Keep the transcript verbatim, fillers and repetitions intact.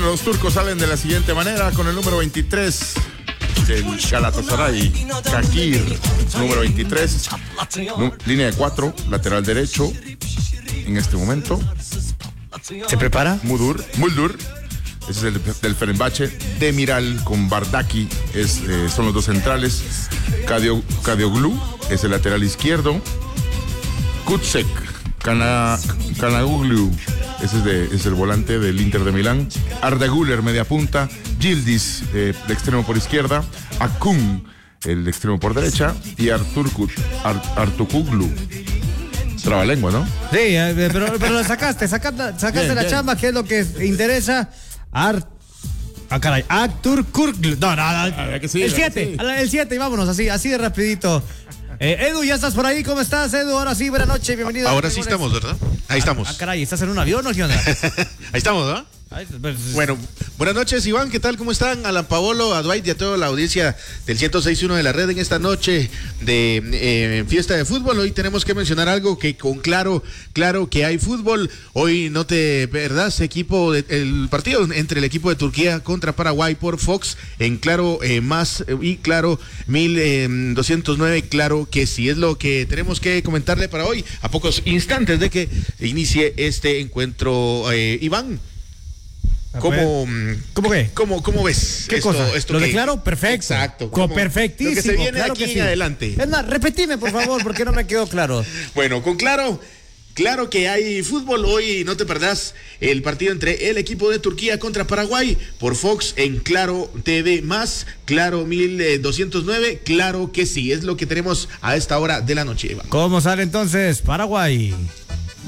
los turcos salen de la siguiente manera con el número veintitrés del Galatasaray, Kakir, número veintitrés, nu- línea de cuatro, lateral derecho, en este momento. ¿Se prepara? Mudur, Muldur, ese es el del Fenerbahce. Demiral con Bardaki es, eh, son los dos centrales. Kadio, Kadioglu es el lateral izquierdo. Kutsek, Kana, Kanaguglu, ese es, de, es el volante del Inter de Milán. Arda Güler, media punta. Yildiz, eh, de extremo por izquierda. Akun, el extremo por derecha. Y Arturkut, Ar, Artukuglu. Trabalengua, ¿no? Sí, eh, pero, pero lo sacaste, sacaste, sacaste Bien, la bien. chamba, que es lo que interesa. Ar... Ah, caray, Artur Kurgl. No, no, no. Ah, que sí, el que siete, sí. el siete, y vámonos, así, así de rapidito. Eh, Edu, ¿ya estás por ahí? ¿Cómo estás, Edu? Ahora sí, buenas noches, bienvenido. Ahora sí estamos, ¿verdad? Ahí estamos. Ah, caray, ¿estás en un avión o qué onda? Ahí estamos, ¿verdad? Ay, pues, Bueno, buenas noches, Iván, ¿qué tal? ¿Cómo están? Alan Paolo, a Dwight y a toda la audiencia del ciento seis punto uno de la red en esta noche de eh, fiesta de fútbol. Hoy tenemos que mencionar algo que con claro, claro que hay fútbol. Hoy no te perdás equipo de, el partido entre el equipo de Turquía contra Paraguay por Fox en Claro eh, Más eh, y Claro mil doscientos nueve. Claro que sí, es lo que tenemos que comentarle para hoy, a pocos instantes de que inicie este encuentro. eh, Iván, ¿Cómo, ¿Cómo qué? ¿Cómo, cómo ves ¿Qué esto, cosa? esto ¿Lo que- declaro? Perfecto. Exacto. Co- ¿Cómo- perfectísimo. Lo que se viene claro de aquí que sí. en adelante. Es más, repetime, por favor, porque no me quedó claro. Bueno, con claro, claro que hay fútbol. Hoy no te perdás el partido entre el equipo de Turquía contra Paraguay por Fox en Claro T V más, Claro mil doscientos nueve. Claro que sí, es lo que tenemos a esta hora de la noche, Iván. ¿Cómo sale entonces Paraguay?